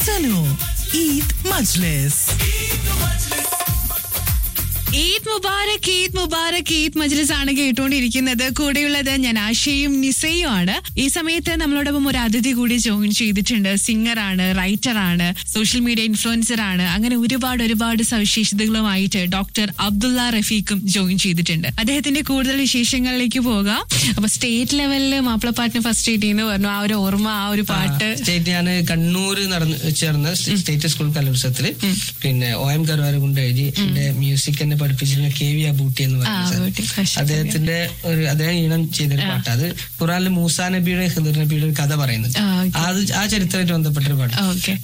Sano Eid Majlis. Eid മുബാരക്, ഈദ് മുബാരക്, ഈദ് മജ്ലിസ് ആണ് കേട്ടുകൊണ്ടിരിക്കുന്നത്. കൂടെയുള്ളത് ഞാൻ ആശയും നിസയും ആണ്. ഈ സമയത്ത് നമ്മളോടൊപ്പം ഒരു അതിഥി കൂടി ജോയിൻ ചെയ്തിട്ടുണ്ട്. സിംഗറാണ്, റൈറ്ററാണ്, സോഷ്യൽ മീഡിയ ഇൻഫ്ലുവൻസർ ആണ്. അങ്ങനെ ഒരുപാട് സവിശേഷതകളുമായിട്ട് ഡോക്ടർ അബ്ദുള്ള റഫീഖും ജോയിൻ ചെയ്തിട്ടുണ്ട്. അദ്ദേഹത്തിന്റെ കൂടുതൽ വിശേഷങ്ങളിലേക്ക് പോകാം. അപ്പൊ സ്റ്റേറ്റ് ലെവലിൽ മാപ്പിളപ്പാട്ടിന് ഫസ്റ്റ് കിട്ടിയെന്ന് പറഞ്ഞു. ആ ഒരു ഓർമ്മ, ആ ഒരു പാട്ട്. സ്റ്റേറ്റ് ഞാൻ കണ്ണൂർ ചേർന്ന സ്റ്റേറ്റ് സ്കൂൾ കലോത്സവത്തില് പിന്നെ OM കരുവാരം കൊണ്ട് എഴുതി എന്റെ മ്യൂസിക് എന്നെ പഠിപ്പിച്ചിരുന്ന KV അബൂട്ടി എന്ന് പറയുന്നത് അദ്ദേഹത്തിന്റെ അദ്ദേഹം ഈണം ചെയ്തൊരു പാട്ട്. അത് ഖുറാനിൽ മൂസാ നബിയുടെ ഹിദർ നബിയുടെ ഒരു കഥ പറയുന്നത്. ആ ചരിത്രമായിട്ട് ബന്ധപ്പെട്ടൊരു പാട്ട്.